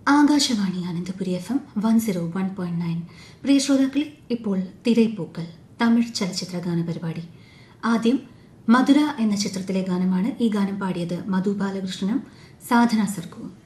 Akashvani Ananthapuri FM 101.9. പ്രിയ ശ്രോതാക്കളെ, ഇപ്പോൾ തിരൈപ്പൂക്കൾ തമിഴ് ചലച്ചിത്ര ഗാന പരിപാടി. ആദ്യം മധുര എന്ന ചിത്രത്തിലെ ഗാനമാണ്. ഈ ഗാനം പാടിയത് മധു ബാലകൃഷ്ണനും സാധന സർഗവും.